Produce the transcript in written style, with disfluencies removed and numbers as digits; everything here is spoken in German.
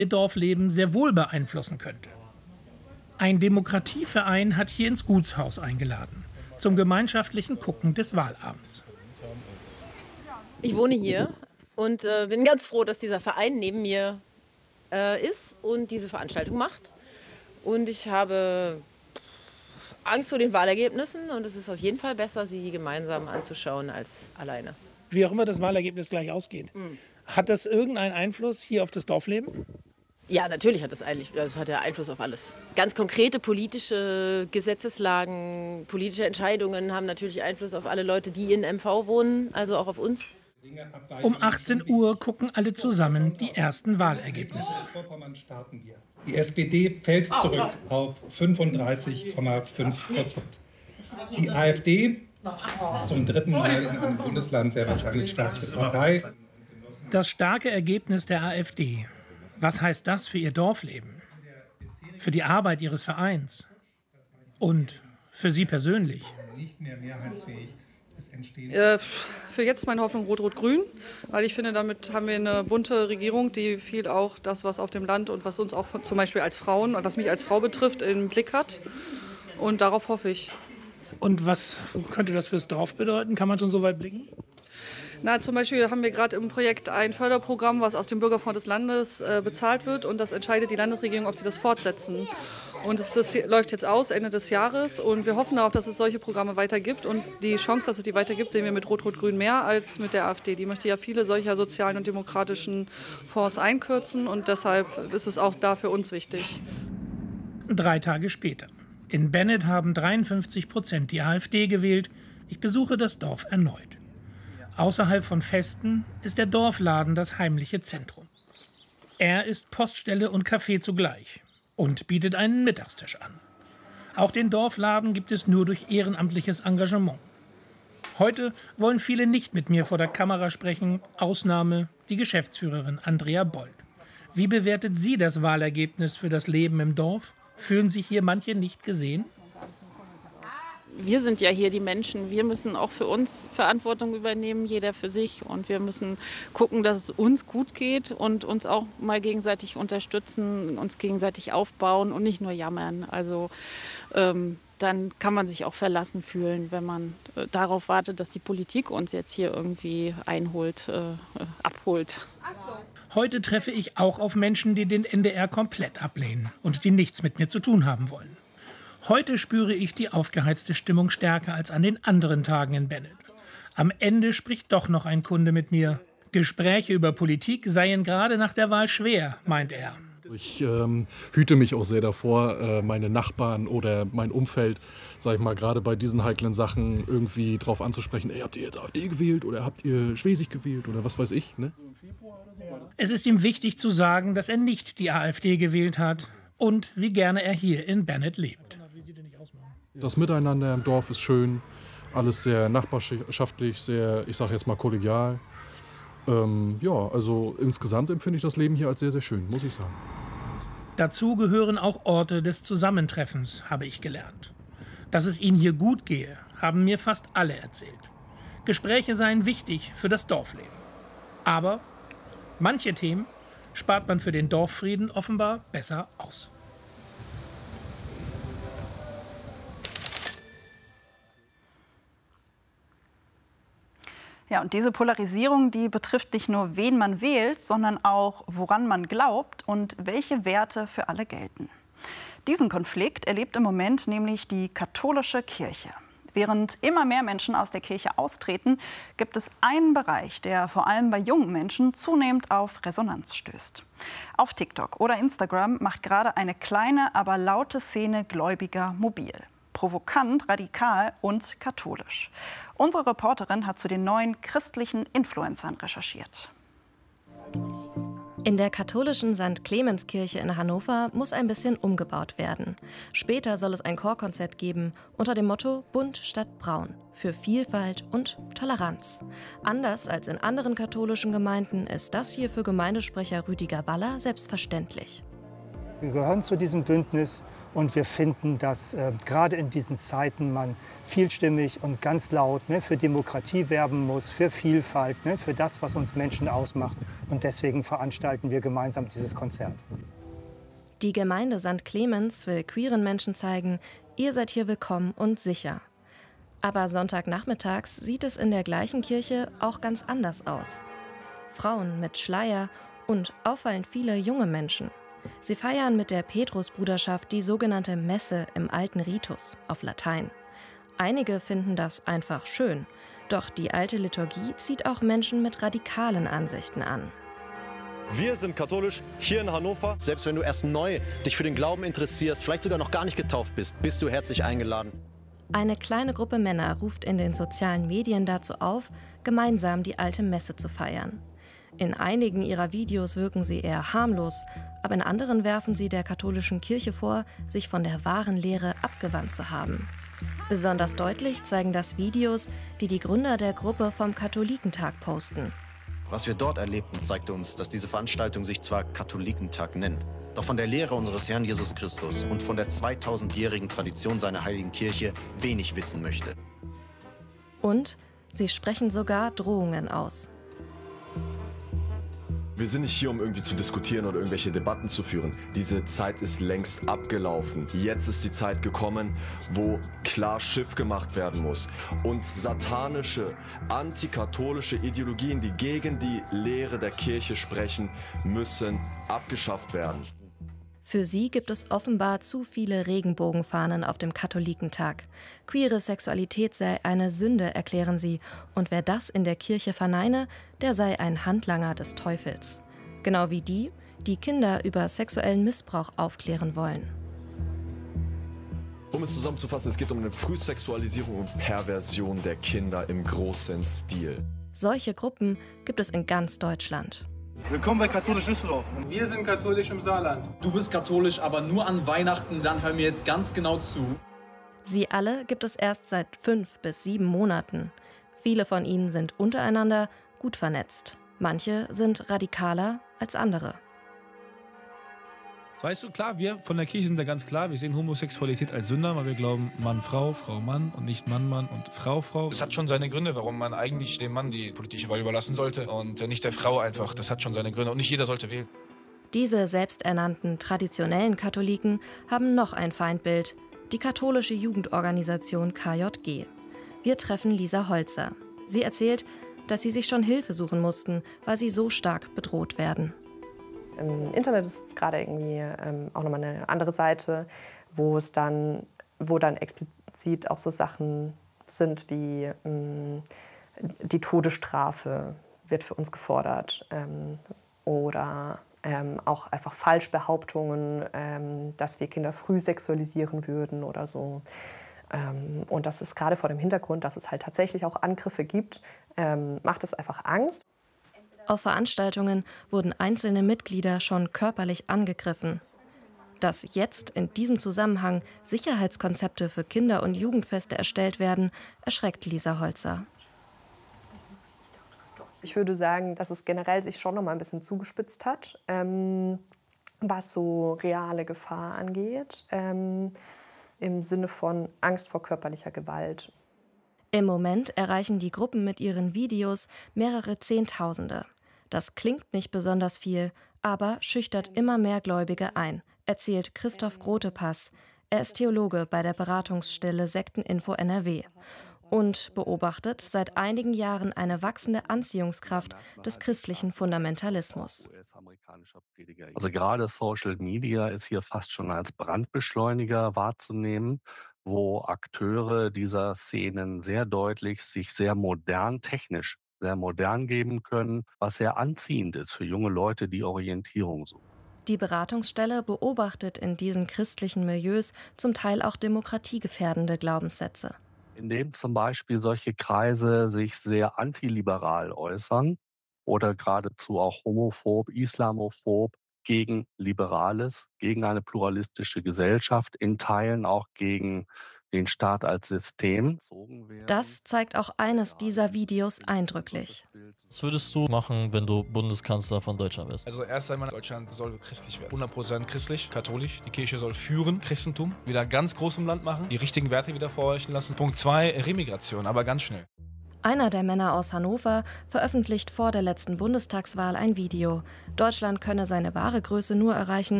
ihr Dorfleben sehr wohl beeinflussen könnte. Ein Demokratieverein hat hier ins Gutshaus eingeladen, zum gemeinschaftlichen Gucken des Wahlabends. Ich wohne hier und bin ganz froh, dass dieser Verein neben mir ist und diese Veranstaltung macht. Und ich habe Angst vor den Wahlergebnissen und es ist auf jeden Fall besser, sie gemeinsam anzuschauen als alleine. Wie auch immer das Wahlergebnis gleich ausgeht. Hat das irgendeinen Einfluss hier auf das Dorfleben? Ja, natürlich hat das hat ja Einfluss auf alles. Ganz konkrete politische Gesetzeslagen, politische Entscheidungen haben natürlich Einfluss auf alle Leute, die in MV wohnen, also auch auf uns. Um 18 Uhr gucken alle zusammen die ersten Wahlergebnisse. Die SPD fällt zurück auf 35,5%. Die AfD, zum dritten Mal in einem Bundesland sehr wahrscheinlich stärkste Partei. Das starke Ergebnis der AfD. Was heißt das für ihr Dorfleben? Für die Arbeit ihres Vereins? Und für Sie persönlich? Nicht mehr mehrheitsfähig. Für jetzt meine Hoffnung Rot-Rot-Grün, weil ich finde, damit haben wir eine bunte Regierung, die viel auch das, was auf dem Land und was uns auch zum Beispiel als Frauen, was mich als Frau betrifft, im Blick hat. Und darauf hoffe ich. Und was könnte das fürs Dorf bedeuten? Kann man schon so weit blicken? Na, zum Beispiel haben wir gerade im Projekt ein Förderprogramm, was aus dem Bürgerfonds des Landes bezahlt wird. Und das entscheidet die Landesregierung, ob sie das fortsetzen. Und das läuft jetzt aus, Ende des Jahres. Und wir hoffen darauf, dass es solche Programme weitergibt. Und die Chance, dass es die weitergibt, sehen wir mit Rot-Rot-Grün mehr als mit der AfD. Die möchte ja viele solcher sozialen und demokratischen Fonds einkürzen. Und deshalb ist es auch da für uns wichtig. 3 Tage später. In Bennett haben 53% die AfD gewählt. Ich besuche das Dorf erneut. Außerhalb von Festen ist der Dorfladen das heimliche Zentrum. Er ist Poststelle und Café zugleich und bietet einen Mittagstisch an. Auch den Dorfladen gibt es nur durch ehrenamtliches Engagement. Heute wollen viele nicht mit mir vor der Kamera sprechen, Ausnahme die Geschäftsführerin Andrea Bold. Wie bewertet sie das Wahlergebnis für das Leben im Dorf? Fühlen sich hier manche nicht gesehen? Wir sind ja hier die Menschen. Wir müssen auch für uns Verantwortung übernehmen, jeder für sich. Und wir müssen gucken, dass es uns gut geht und uns auch mal gegenseitig unterstützen, uns gegenseitig aufbauen und nicht nur jammern. Also dann kann man sich auch verlassen fühlen, wenn man darauf wartet, dass die Politik uns jetzt hier irgendwie einholt, abholt. Heute treffe ich auch auf Menschen, die den NDR komplett ablehnen und die nichts mit mir zu tun haben wollen. Heute spüre ich die aufgeheizte Stimmung stärker als an den anderen Tagen in Bennett. Am Ende spricht doch noch ein Kunde mit mir. Gespräche über Politik seien gerade nach der Wahl schwer, meint er. Ich hüte mich auch sehr davor, meine Nachbarn oder mein Umfeld, sag ich mal, gerade bei diesen heiklen Sachen irgendwie drauf anzusprechen, ey, habt ihr jetzt AfD gewählt oder habt ihr Schwesig gewählt oder was weiß ich, ne? Es ist ihm wichtig zu sagen, dass er nicht die AfD gewählt hat und wie gerne er hier in Bennett lebt. Das Miteinander im Dorf ist schön, alles sehr nachbarschaftlich, sehr, ich sage jetzt mal, kollegial. Ja, also insgesamt empfinde ich das Leben hier als sehr, sehr schön, muss ich sagen. Dazu gehören auch Orte des Zusammentreffens, habe ich gelernt. Dass es ihnen hier gut gehe, haben mir fast alle erzählt. Gespräche seien wichtig für das Dorfleben. Aber manche Themen spart man für den Dorffrieden offenbar besser aus. Ja, und diese Polarisierung, die betrifft nicht nur, wen man wählt, sondern auch, woran man glaubt und welche Werte für alle gelten. Diesen Konflikt erlebt im Moment nämlich die katholische Kirche. Während immer mehr Menschen aus der Kirche austreten, gibt es einen Bereich, der vor allem bei jungen Menschen zunehmend auf Resonanz stößt. Auf TikTok oder Instagram macht gerade eine kleine, aber laute Szene Gläubiger mobil. Provokant, radikal und katholisch. Unsere Reporterin hat zu den neuen christlichen Influencern recherchiert. In der katholischen St. Clemenskirche in Hannover muss ein bisschen umgebaut werden. Später soll es ein Chorkonzert geben unter dem Motto Bunt statt Braun für Vielfalt und Toleranz. Anders als in anderen katholischen Gemeinden ist das hier für Gemeindesprecher Rüdiger Waller selbstverständlich. Wir gehören zu diesem Bündnis und wir finden, dass gerade in diesen Zeiten man vielstimmig und ganz laut für Demokratie werben muss, für Vielfalt, für das, was uns Menschen ausmacht. Und deswegen veranstalten wir gemeinsam dieses Konzert. Die Gemeinde St. Clemens will queeren Menschen zeigen, ihr seid hier willkommen und sicher. Aber Sonntagnachmittags sieht es in der gleichen Kirche auch ganz anders aus. Frauen mit Schleier und auffallend viele junge Menschen. Sie feiern mit der Petrusbruderschaft die sogenannte Messe im alten Ritus auf Latein. Einige finden das einfach schön, doch die alte Liturgie zieht auch Menschen mit radikalen Ansichten an. Wir sind katholisch hier in Hannover. Selbst wenn du erst neu dich für den Glauben interessierst, vielleicht sogar noch gar nicht getauft bist du herzlich eingeladen. Eine kleine Gruppe Männer ruft in den sozialen Medien dazu auf, gemeinsam die alte Messe zu feiern. In einigen ihrer Videos wirken sie eher harmlos, aber in anderen werfen sie der katholischen Kirche vor, sich von der wahren Lehre abgewandt zu haben. Besonders deutlich zeigen das Videos, die die Gründer der Gruppe vom Katholikentag posten. Was wir dort erlebten, zeigte uns, dass diese Veranstaltung sich zwar Katholikentag nennt, doch von der Lehre unseres Herrn Jesus Christus und von der 2000-jährigen Tradition seiner heiligen Kirche wenig wissen möchte. Und sie sprechen sogar Drohungen aus. Wir sind nicht hier, um irgendwie zu diskutieren oder irgendwelche Debatten zu führen. Diese Zeit ist längst abgelaufen. Jetzt ist die Zeit gekommen, wo klar Schiff gemacht werden muss. Und satanische, antikatholische Ideologien, die gegen die Lehre der Kirche sprechen, müssen abgeschafft werden. Für sie gibt es offenbar zu viele Regenbogenfahnen auf dem Katholikentag. Queere Sexualität sei eine Sünde, erklären sie. Und wer das in der Kirche verneine, der sei ein Handlanger des Teufels. Genau wie die, die Kinder über sexuellen Missbrauch aufklären wollen. Um es zusammenzufassen, es geht um eine Frühsexualisierung und Perversion der Kinder im großen Stil. Solche Gruppen gibt es in ganz Deutschland. Willkommen bei Katholisch Düsseldorf. Wir sind katholisch im Saarland. Du bist katholisch, aber nur an Weihnachten, dann hör mir jetzt ganz genau zu. Sie alle gibt es erst seit 5 bis 7 Monaten. Viele von ihnen sind untereinander gut vernetzt. Manche sind radikaler als andere. Weißt du, klar, wir von der Kirche sind da ganz klar, wir sehen Homosexualität als Sünder, weil wir glauben, Mann, Frau, Frau, Mann und nicht Mann, Mann und Frau, Frau. Es hat schon seine Gründe, warum man eigentlich dem Mann die politische Wahl überlassen sollte und nicht der Frau einfach. Das hat schon seine Gründe und nicht jeder sollte wählen. Diese selbsternannten traditionellen Katholiken haben noch ein Feindbild, die katholische Jugendorganisation KJG. Wir treffen Lisa Holzer. Sie erzählt, dass sie sich schon Hilfe suchen mussten, weil sie so stark bedroht werden. Im Internet ist es gerade irgendwie auch nochmal eine andere Seite, wo dann explizit auch so Sachen sind wie die Todesstrafe wird für uns gefordert oder auch einfach Falschbehauptungen, dass wir Kinder früh sexualisieren würden oder so. Und das ist gerade vor dem Hintergrund, dass es halt tatsächlich auch Angriffe gibt, macht es einfach Angst. Auf Veranstaltungen wurden einzelne Mitglieder schon körperlich angegriffen. Dass jetzt in diesem Zusammenhang Sicherheitskonzepte für Kinder- und Jugendfeste erstellt werden, erschreckt Lisa Holzer. Ich würde sagen, dass es generell sich schon noch mal ein bisschen zugespitzt hat, was so reale Gefahr angeht, im Sinne von Angst vor körperlicher Gewalt. Im Moment erreichen die Gruppen mit ihren Videos mehrere Zehntausende. Das klingt nicht besonders viel, aber schüchtert immer mehr Gläubige ein, erzählt Christoph Grotepass. Er ist Theologe bei der Beratungsstelle Sekteninfo NRW und beobachtet seit einigen Jahren eine wachsende Anziehungskraft des christlichen Fundamentalismus. Also gerade Social Media ist hier fast schon als Brandbeschleuniger wahrzunehmen, wo Akteure dieser Szenen sehr deutlich sich sehr modern, technisch sehr modern geben können, was sehr anziehend ist für junge Leute, die Orientierung suchen. Die Beratungsstelle beobachtet in diesen christlichen Milieus zum Teil auch demokratiegefährdende Glaubenssätze. Indem zum Beispiel solche Kreise sich sehr antiliberal äußern oder geradezu auch homophob, islamophob, gegen Liberales, gegen eine pluralistische Gesellschaft, in Teilen auch gegen den Staat als System. Das zeigt auch eines dieser Videos eindrücklich. Was würdest du machen, wenn du Bundeskanzler von Deutschland wärst? Also erst einmal, Deutschland soll christlich werden. 100% christlich, katholisch. Die Kirche soll führen, Christentum wieder ganz groß im Land machen, die richtigen Werte wieder vorherrschen lassen. Punkt 2, Remigration, aber ganz schnell. Einer der Männer aus Hannover veröffentlicht vor der letzten Bundestagswahl ein Video. Deutschland könne seine wahre Größe nur erreichen,